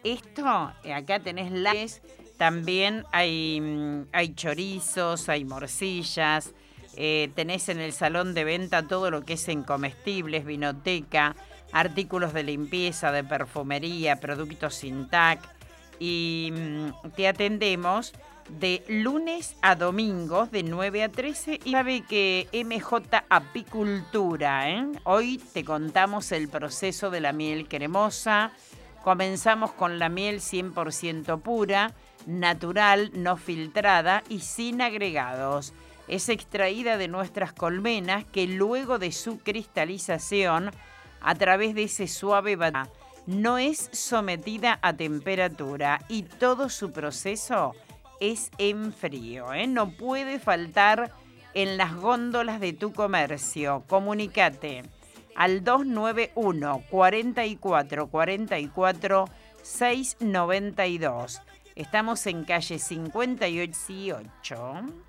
esto, acá tenés también hay chorizos, hay morcillas, tenés en el salón de venta todo lo que es en comestibles, vinoteca, artículos de limpieza, de perfumería, productos sin TAC, y te atendemos de lunes a domingos de 9 a 13 y sabe que MJ Apicultura, Hoy te contamos el proceso de la miel cremosa. Comenzamos con la miel 100% pura, natural, no filtrada y sin agregados. Es extraída de nuestras colmenas que luego de su cristalización, a través de ese suave batidor, no es sometida a temperatura y todo su proceso es en frío, No puede faltar en las góndolas de tu comercio. Comunícate al 291 44 44 692. Estamos en calle 58.